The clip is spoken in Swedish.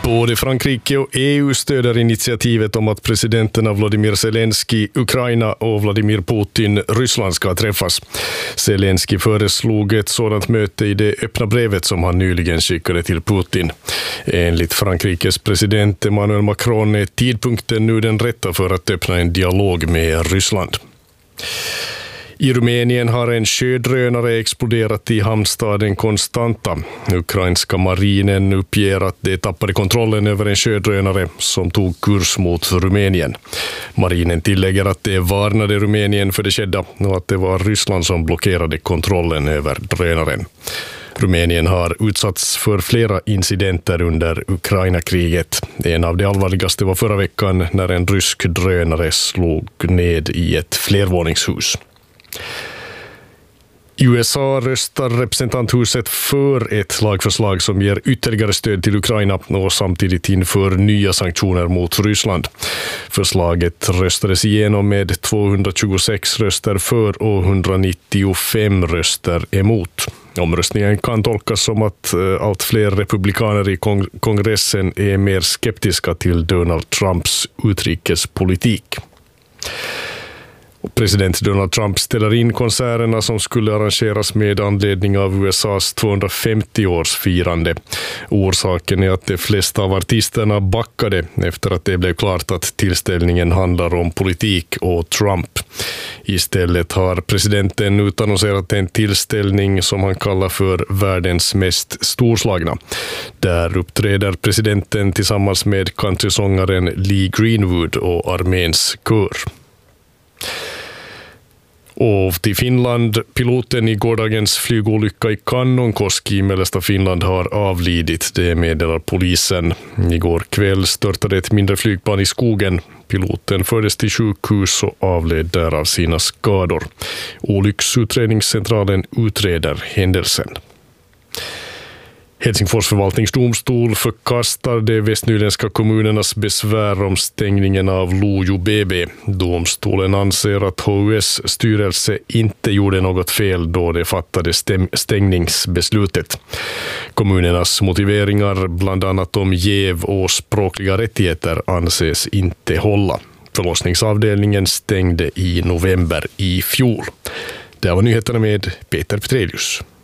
Både Frankrike och EU stöder initiativet om att presidenterna Vladimir Zelensky, Ukraina och Vladimir Putin, Ryssland, ska träffas. Zelensky föreslog ett sådant möte i det öppna brevet som han nyligen skickade till Putin. Enligt Frankrikes president Emmanuel Macron är tidpunkten nu den rätta för att öppna en dialog med Ryssland. I Rumänien har en sjödrönare exploderat i hamnstaden Constanta. Ukrainska marinen uppger att de tappade kontrollen över en sjödrönare som tog kurs mot Rumänien. Marinen tillägger att de varnade Rumänien för det skedda och att det var Ryssland som blockerade kontrollen över drönaren. Rumänien har utsatts för flera incidenter under Ukraina-kriget. En av de allvarligaste var förra veckan när en rysk drönare slog ned i ett flervåningshus. I USA röstar representanthuset för ett lagförslag som ger ytterligare stöd till Ukraina och samtidigt inför nya sanktioner mot Ryssland. Förslaget röstades igenom med 226 röster för och 195 röster emot. Omröstningen kan tolkas som att allt fler republikaner i kongressen är mer skeptiska till Donald Trumps utrikespolitik. President Donald Trump ställer in konserterna som skulle arrangeras med anledning av USAs 250-årsfirande. Orsaken är att de flesta av artisterna backade efter att det blev klart att tillställningen handlar om politik och Trump. Istället har presidenten utannonserat en tillställning som han kallar för världens mest storslagna. Där uppträder presidenten tillsammans med countrysångaren Lee Greenwood och arméns kör. Och till Finland, piloten i gårdagens flygolycka i Kannonkoski i mellersta Finland har avlidit, det meddelar polisen. Igår kväll störtade ett mindre flygplan i skogen. Piloten fördes till sjukhus och avled där av sina skador. Olycksutredningscentralen utreder händelsen. Helsingfors förvaltningsdomstol förkastar de västnyländska kommunernas besvär om stängningen av Lojo BB. Domstolen anser att HUS styrelse inte gjorde något fel då det fattade stängningsbeslutet. Kommunernas motiveringar, bland annat om jäv och språkliga rättigheter, anses inte hålla. Förlossningsavdelningen stängde i november i fjol. Det var nyheterna med Peter Petrelius.